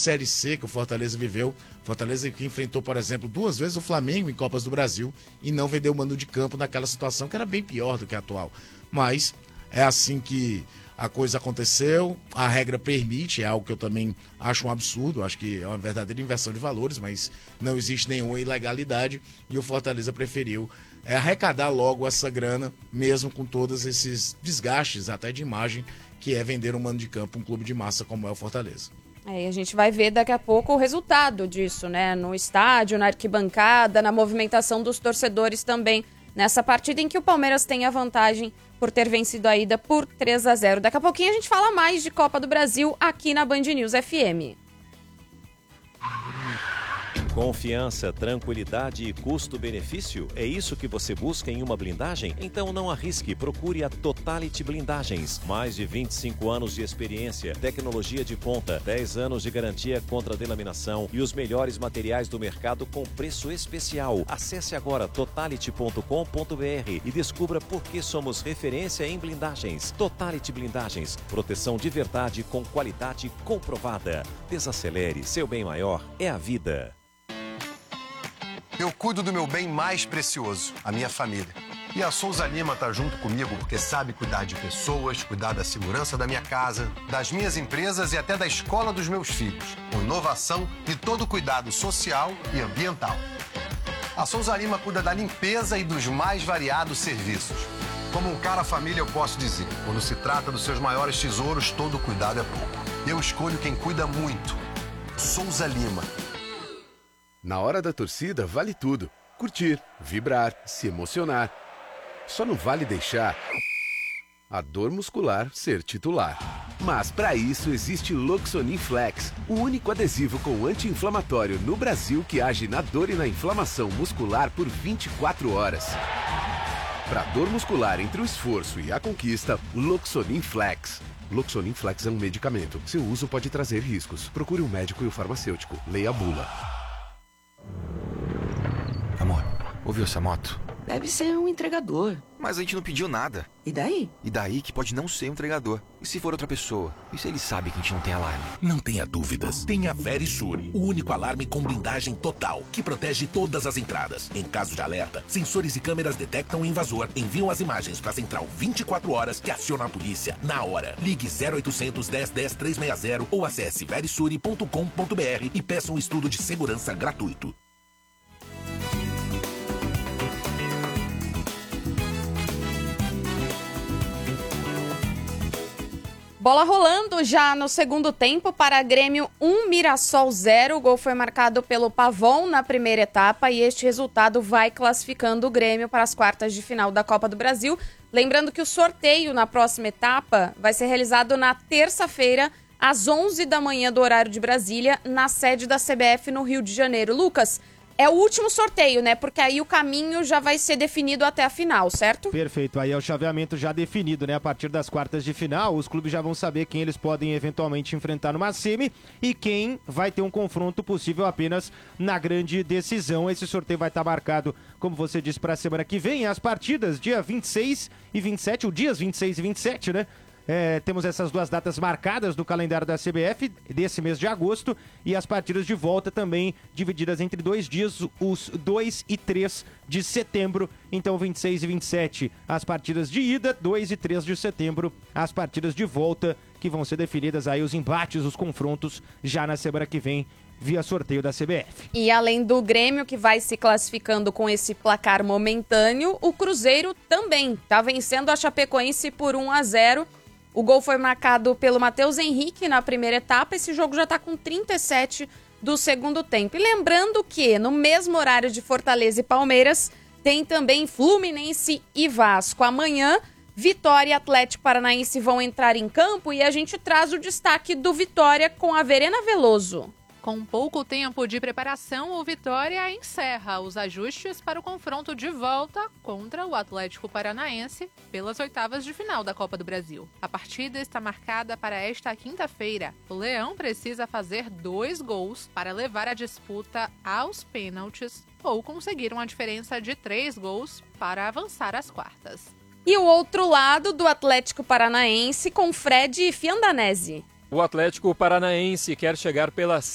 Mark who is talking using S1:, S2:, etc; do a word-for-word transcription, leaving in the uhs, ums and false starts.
S1: Série C que o Fortaleza viveu. Fortaleza que enfrentou, por exemplo, duas vezes o Flamengo em Copas do Brasil e não vendeu o mando de campo naquela situação que era bem pior do que a atual. Mas é assim que a coisa aconteceu, a regra permite, é algo que eu também acho um absurdo, acho que é uma verdadeira inversão de valores, mas não existe nenhuma ilegalidade e o Fortaleza preferiu é, arrecadar logo essa grana, mesmo com todos esses desgastes até de imagem, que é vender um mando de campo, um clube de massa como é o Fortaleza.
S2: É, e a gente vai ver daqui a pouco o resultado disso, né? No estádio, na arquibancada, na movimentação dos torcedores também, nessa partida em que o Palmeiras tem a vantagem por ter vencido a ida por três a zero. Daqui a pouquinho a gente fala mais de Copa do Brasil aqui na Band News F M.
S3: Confiança, tranquilidade e custo-benefício? É isso que você busca em uma blindagem? Então não arrisque, procure a Totality Blindagens. Mais de vinte e cinco anos de experiência, tecnologia de ponta, dez anos de garantia contra delaminação e os melhores materiais do mercado com preço especial. Acesse agora totality ponto com ponto b r e descubra por que somos referência em blindagens. Totality Blindagens, proteção de verdade com qualidade comprovada. Desacelere, seu bem maior é a vida.
S4: Eu cuido do meu bem mais precioso, a minha família. E a Souza Lima tá junto comigo porque sabe cuidar de pessoas, cuidar da segurança da minha casa, das minhas empresas e até da escola dos meus filhos, com inovação e todo cuidado social e ambiental. A Souza Lima cuida da limpeza e dos mais variados serviços. Como um cara família, eu posso dizer, quando se trata dos seus maiores tesouros, todo cuidado é pouco. Eu escolho quem cuida muito. Souza Lima.
S5: Na hora da torcida, vale tudo. Curtir, vibrar, se emocionar. Só não vale deixar a dor muscular ser titular. Mas para isso existe Loxonin Flex, o único adesivo com anti-inflamatório no Brasil que age na dor e na inflamação muscular por vinte e quatro horas. Para dor muscular entre o esforço e a conquista, Loxonin Flex. Loxonin Flex é um medicamento. Seu uso pode trazer riscos. Procure um médico e o farmacêutico. Leia a bula.
S6: Amor, ouviu essa moto?
S7: Deve ser um entregador.
S6: Mas a gente não pediu nada.
S7: E daí?
S6: E daí que pode não ser um entregador. E se for outra pessoa? E se ele sabe que a gente não tem alarme?
S8: Não tenha dúvidas. Tenha Verisure, o único alarme com blindagem total, que protege todas as entradas. Em caso de alerta, sensores e câmeras detectam o invasor, enviam as imagens para a central vinte e quatro horas, que aciona a polícia na hora. Ligue zero oitocentos, dez, dez, trezentos e sessenta ou acesse verisure ponto com ponto b r e peça um estudo de segurança gratuito.
S2: Bola rolando já no segundo tempo para Grêmio um, Mirassol zero. O gol foi marcado pelo Pavon na primeira etapa e este resultado vai classificando o Grêmio para as quartas de final da Copa do Brasil. Lembrando que o sorteio na próxima etapa vai ser realizado na terça-feira, às onze da manhã do horário de Brasília, na sede da C B F no Rio de Janeiro. Lucas, é o último sorteio, né? Porque aí o caminho já vai ser definido até a final, certo?
S9: Perfeito, aí é o chaveamento já definido, né? A partir das quartas de final, os clubes já vão saber quem eles podem eventualmente enfrentar numa semi e quem vai ter um confronto possível apenas na grande decisão. Esse sorteio vai estar marcado, como você disse, para a semana que vem. As partidas, dia vinte e seis e vinte e sete, ou dias vinte e seis e vinte e sete, né? É, temos essas duas datas marcadas no calendário da C B F desse mês de agosto e as partidas de volta também divididas entre dois dias, os dois e três de setembro. Então vinte e seis e vinte e sete as partidas de ida, dois e três de setembro as partidas de volta, que vão ser definidas aí os embates, os confrontos já na semana que vem via sorteio da C B F.
S2: E além do Grêmio, que vai se classificando com esse placar momentâneo, o Cruzeiro também está vencendo a Chapecoense por um a zero. O gol foi marcado pelo Matheus Henrique na primeira etapa. Esse jogo já está com trinta e sete do segundo tempo. E lembrando que no mesmo horário de Fortaleza e Palmeiras, tem também Fluminense e Vasco. Amanhã, Vitória e Atlético Paranaense vão entrar em campo e a gente traz o destaque do Vitória com a Verena Veloso.
S10: Com pouco tempo de preparação, o Vitória encerra os ajustes para o confronto de volta contra o Atlético Paranaense pelas oitavas de final da Copa do Brasil. A partida está marcada para esta quinta-feira. O Leão precisa fazer dois gols para levar a disputa aos pênaltis ou conseguir uma diferença de três gols para avançar às quartas.
S2: E o outro lado do Atlético Paranaense com Fred e Fiandanese.
S11: O Atlético Paranaense quer chegar pela